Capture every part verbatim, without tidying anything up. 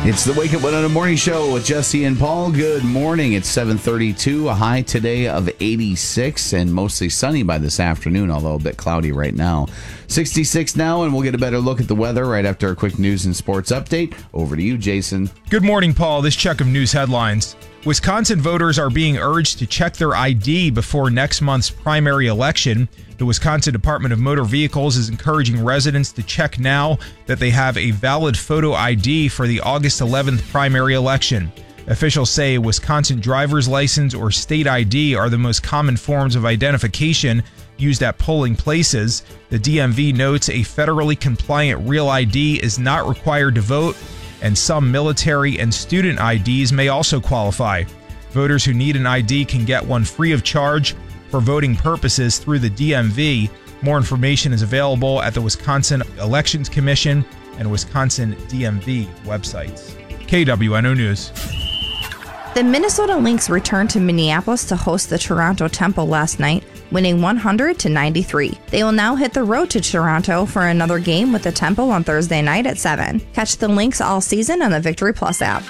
It's the Wake Up Winona Morning Show with Jesse and Paul. Good morning. It's seven thirty-two, a high today of eighty-six and mostly sunny by this afternoon, although a bit cloudy right now. sixty-six now, and we'll get a better look at the weather right after a quick news and sports update. Over to you, Jason. Good morning, Paul. This check of news headlines. Wisconsin voters are being urged to check their I D before next month's primary election. The Wisconsin Department of Motor Vehicles is encouraging residents to check now that they have a valid photo I D for the August eleventh primary election. Officials say a Wisconsin driver's license or state I D are the most common forms of identification used at polling places. The D M V notes a federally compliant real I D is not required to vote, and some military and student I Ds may also qualify. Voters who need an I D can get one free of charge for voting purposes through the D M V. More information is available at the Wisconsin Elections Commission and Wisconsin D M V websites. K W N O News. The Minnesota Lynx returned to Minneapolis to host the Toronto Temple last night, winning one hundred to ninety-three. They will now hit the road to Toronto for another game with the Temple on Thursday night at seven. Catch the Lynx all season on the Victory Plus app.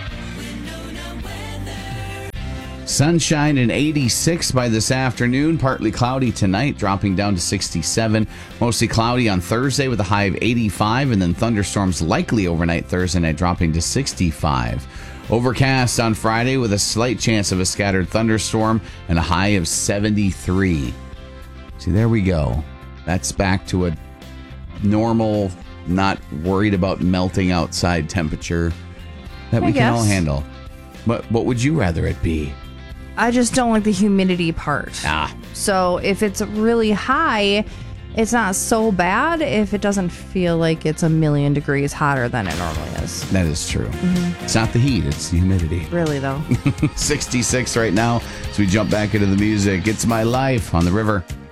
Sunshine and eighty-six by this afternoon. Partly cloudy tonight, dropping down to sixty-seven. Mostly cloudy on Thursday with a high of eighty-five, and then thunderstorms likely overnight Thursday night, dropping to sixty-five. Overcast on Friday with a slight chance of a scattered thunderstorm and a high of seventy-three. See, there we go. That's back to a normal, not worried about melting outside temperature that I we guess. can all handle. But what would you rather it be? I just don't like the humidity part. Ah. So if it's really high, it's not so bad if it doesn't feel like it's a million degrees hotter than it normally is. That is true. Mm-hmm. It's not the heat, it's the humidity. Really, though. sixty-six right now as we jump back into the music. It's My Life on the River.